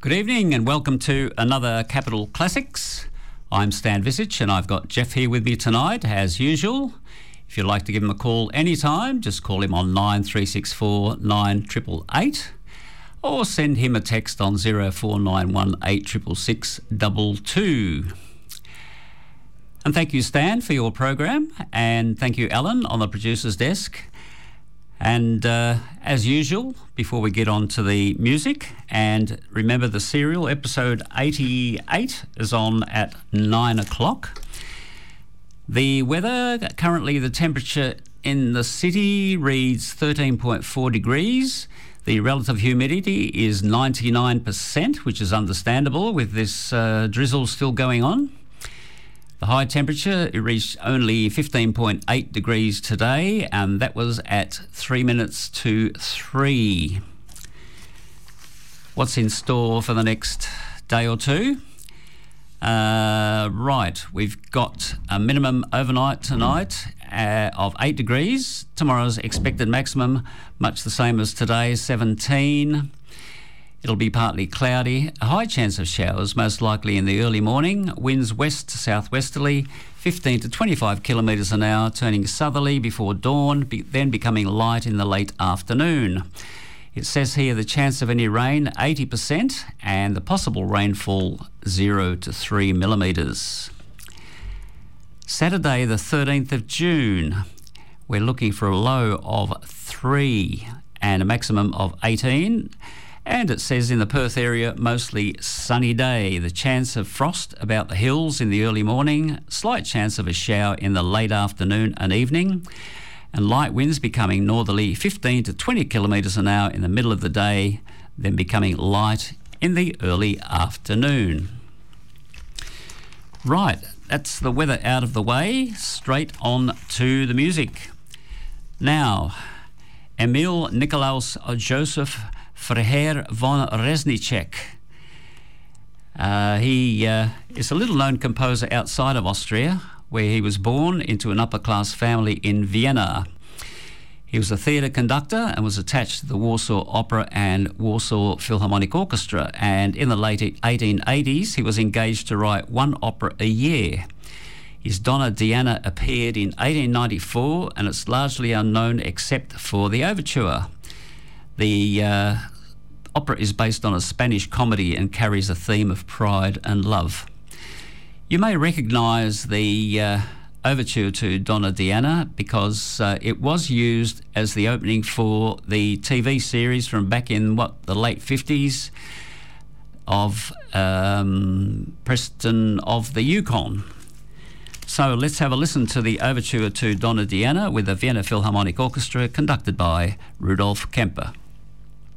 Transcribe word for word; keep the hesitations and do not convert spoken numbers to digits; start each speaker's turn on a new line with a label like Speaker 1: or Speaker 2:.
Speaker 1: Good evening and welcome to another Capital Classics. I'm Stan Visich and I've got Jeff here with me tonight as usual. If you'd like to give him a call anytime, just call him on nine three six four nine eight eight eight or send him a text on zero four nine one eight six six six two two. And thank you, Stan, for your program, and thank you, Alan, on the producer's desk. And uh, as usual, before we get on to the music, and remember the serial, episode eighty-eight is on at nine o'clock. The weather, currently the temperature in the city reads thirteen point four degrees. The relative humidity is ninety-nine percent, which is understandable with this uh, drizzle still going on. The high temperature, it reached only fifteen point eight degrees today, and that was at three minutes to three. What's in store for the next day or two? Uh, right, we've got a minimum overnight tonight uh, of eight degrees. Tomorrow's expected maximum, much the same as today, seventeen. It'll be partly cloudy, a high chance of showers, most likely in the early morning. Winds west to southwesterly, fifteen to twenty-five kilometres an hour, turning southerly before dawn, be, then becoming light in the late afternoon. It says here the chance of any rain, eighty percent, and the possible rainfall, zero to three millimetres. Saturday the thirteenth of June, we're looking for a low of three and a maximum of eighteen. And it says in the Perth area, mostly sunny day. The chance of frost about the hills in the early morning, slight chance of a shower in the late afternoon and evening, and light winds becoming northerly fifteen to twenty kilometres an hour in the middle of the day, then becoming light in the early afternoon. Right, that's the weather out of the way. Straight on to the music. Now, Emil Nikolaus Joseph Freiherr von Reznicek. Uh, he uh, is a little-known composer outside of Austria, where he was born into an upper-class family in Vienna. He was a theatre conductor and was attached to the Warsaw Opera and Warsaw Philharmonic Orchestra, and in the late eighteen eighties he was engaged to write one opera a year. His Donna Diana appeared in eighteen ninety-four, and it's largely unknown except for the overture. The uh, opera is based on a Spanish comedy and carries a theme of pride and love. You may recognise the uh, overture to Donna Diana because uh, it was used as the opening for the T V series from back in, what, the late fifties of um, Preston of the Yukon. So let's have a listen to the overture to Donna Diana with the Vienna Philharmonic Orchestra, conducted by Rudolf Kemper.